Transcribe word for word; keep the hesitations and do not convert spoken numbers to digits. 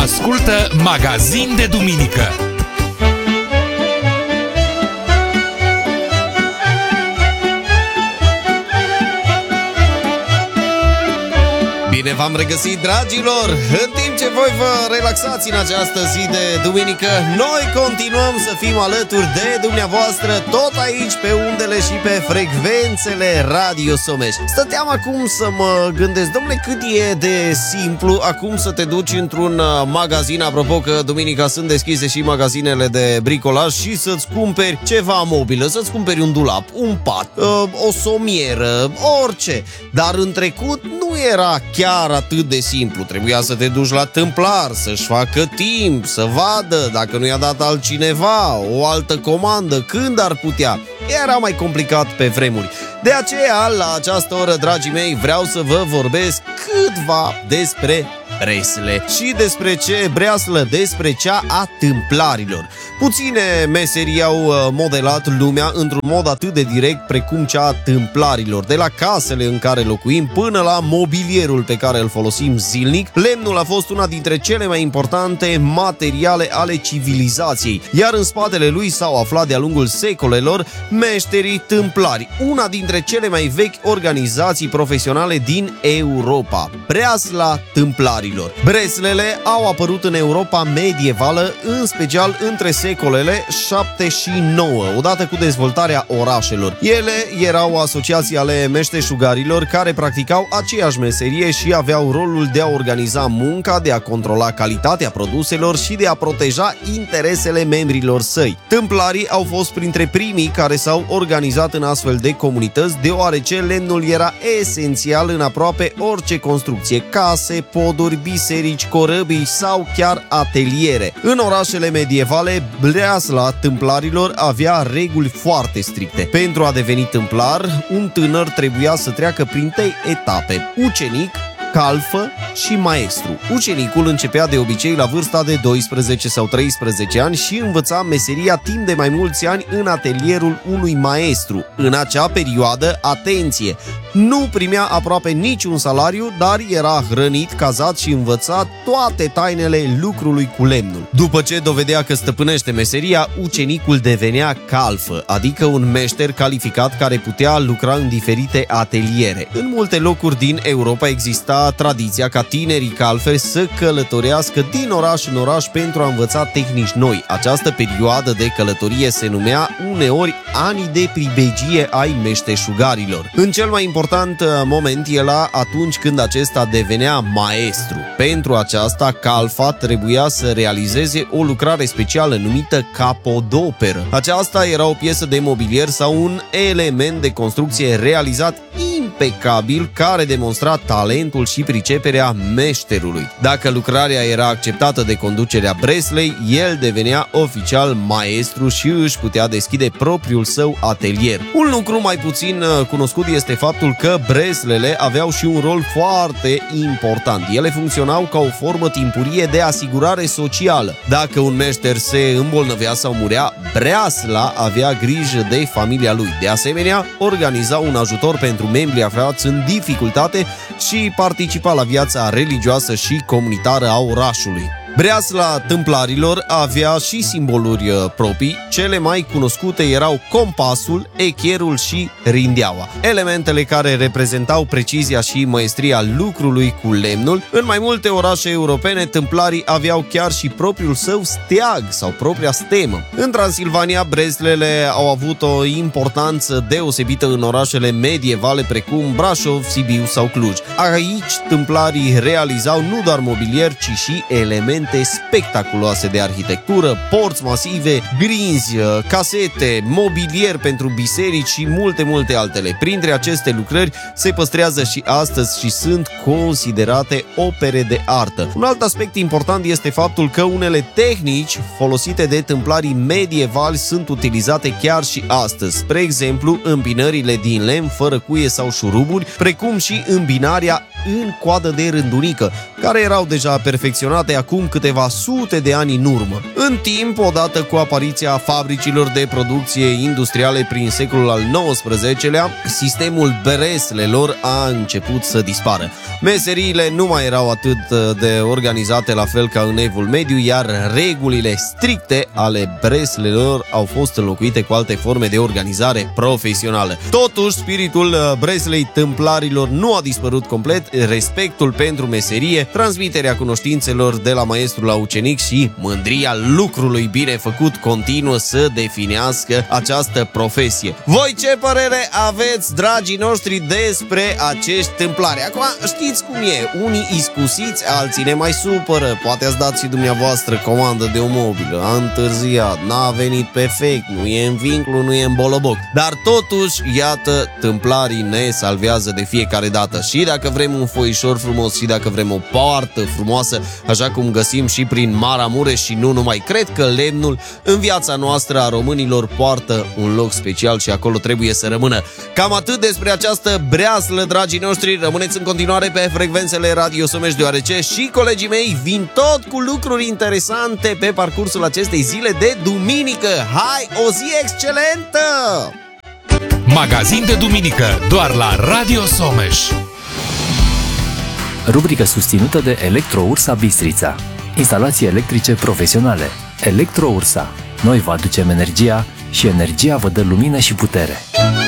Ascultă Magazin de Duminică. Bine v-am regăsit, dragilor! În timp ce voi vă relaxați în această zi de duminică, noi continuăm să fim alături de dumneavoastră, tot aici pe undele și pe frecvențele Radio Someș. Stăteam acum să mă gândesc, dom'le, cât e de simplu acum să te duci într-un magazin, apropo că duminica sunt deschise și magazinele de bricolaj, și să-ți cumperi ceva mobilă, să-ți cumperi un dulap, un pat, o somieră, orice. Dar în trecut nu era chiar atât de simplu. Trebuia să te duci la tâmplar, să-și facă timp, să vadă dacă nu i-a dat altcineva o altă comandă, când ar putea. Era mai complicat pe vremuri. De aceea, la această oră, dragii mei, vreau să vă vorbesc câtva despre bresle și despre ce breaslă, despre cea a tâmplarilor. Puține meserii au modelat lumea într-un mod atât de direct precum cea a tâmplarilor. De la casele în care locuim până la mobilierul pe care îl folosim zilnic, lemnul a fost una dintre cele mai importante materiale ale civilizației, iar în spatele lui s-au aflat de-a lungul secolelor meșterii tâmplari, una dintre cele mai vechi organizații profesionale din Europa, breasla tâmplarilor. Breslele au apărut în Europa medievală, în special între secolele șapte și nouă, odată cu dezvoltarea orașelor. Ele erau asociații ale meșteșugarilor care practicau aceeași meserie și aveau rolul de a organiza munca, de a controla calitatea produselor și de a proteja interesele membrilor săi. Tâmplarii au fost printre primii care s-au organizat în astfel de comunități, deoarece lemnul era esențial în aproape orice construcție: case, poduri, biserici, corăbii sau chiar ateliere. În orașele medievale, breasla tâmplarilor avea reguli foarte stricte. Pentru a deveni tâmplar, un tânăr trebuia să treacă prin trei etape: ucenic, calfă și maestru. Ucenicul începea de obicei la vârsta de doisprezece sau treisprezece ani și învăța meseria timp de mai mulți ani în atelierul unui maestru. În acea perioadă, atenție, nu primea aproape niciun salariu, dar era hrănit, cazat și învăța toate tainele lucrului cu lemnul. După ce dovedea că stăpânește meseria, ucenicul devenea calfă, adică un meșter calificat care putea lucra în diferite ateliere. În multe locuri din Europa exista tradiția ca tinerii calfe să călătorească din oraș în oraș pentru a învăța tehnici noi. Această perioadă de călătorie se numea uneori anii de pribegie ai meșteșugarilor. În cel mai important moment era atunci când acesta devenea maestru. Pentru aceasta, calfa trebuia să realizeze o lucrare specială numită capodoperă. Aceasta era o piesă de mobilier sau un element de construcție realizat impecabil, care demonstra talentul și priceperea meșterului. Dacă lucrarea era acceptată de conducerea breslei, el devenea oficial maestru și își putea deschide propriul său atelier. Un lucru mai puțin cunoscut este faptul că breslele aveau și un rol foarte important. Ele funcționau ca o formă timpurie de asigurare socială. Dacă un meșter se îmbolnăvea sau murea, breasla avea grijă de familia lui. De asemenea, organiza un ajutor pentru membrii aflați în dificultate și participa la viața religioasă și comunitară a orașului. Breasla tâmplarilor avea și simboluri proprii. Cele mai cunoscute erau compasul, echerul și rindeaua, elementele care reprezentau precizia și măestria lucrului cu lemnul. În mai multe orașe europene, tâmplarii aveau chiar și propriul său steag sau propria stemă. În Transilvania, breslele au avut o importanță deosebită în orașele medievale precum Brașov, Sibiu sau Cluj. Aici, tâmplarii realizau nu doar mobilier, ci și elemente spectaculoase de arhitectură, porți masive, grinzi, casete, mobilier pentru biserici și multe, multe altele. Printre aceste lucrări se păstrează și astăzi și sunt considerate opere de artă. Un alt aspect important este faptul că unele tehnici folosite de tâmplarii medievali sunt utilizate chiar și astăzi. Spre exemplu, îmbinările din lemn fără cuie sau șuruburi, precum și îmbinarea în coadă de rândunică. care erau deja perfecționate acum câteva sute de ani în urmă. În timp, odată cu apariția fabricilor de producție industriale prin secolul al nouăsprezecelea, sistemul breslelor a început să dispară. Meseriile nu mai erau atât de organizate la fel ca în Evul Mediu, iar regulile stricte ale breslelor au fost înlocuite cu alte forme de organizare profesională. Totuși, spiritul breslei tâmplarilor nu a dispărut complet, respectul pentru meserie, transmiterea cunoștințelor de la maestru la ucenic și mândria lucrului bine făcut continuă să definească această profesie. Voi ce părere aveți, dragii noștri, despre acești tâmplari? Acum, știți cum e, unii iscusiți, alții ne mai supără, poate ați dat și dumneavoastră comandă de o mobilă, a întârziat, n-a venit perfect, nu e în vinclu, nu e în boloboc, dar totuși, iată, tâmplarii ne salvează de fiecare dată, și dacă vrem un foișor frumos, și dacă vrem o poartă frumoasă, așa cum găsim și prin Maramureș și nu numai. Cred că lemnul în viața noastră a românilor poartă un loc special și acolo trebuie să rămână. Cam atât despre această breaslă, dragii noștri. Rămâneți în continuare pe frecvențele Radio Someș, deoarece și colegii mei vin tot cu lucruri interesante pe parcursul acestei zile de duminică. Hai, o zi excelentă! Magazin de duminică, doar la Radio Someș. Rubrică susținută de Electro-Ursa Bistrița. Instalații electrice profesionale. Electro-Ursa. Noi vă aducem energia și energia vă dă lumină și putere.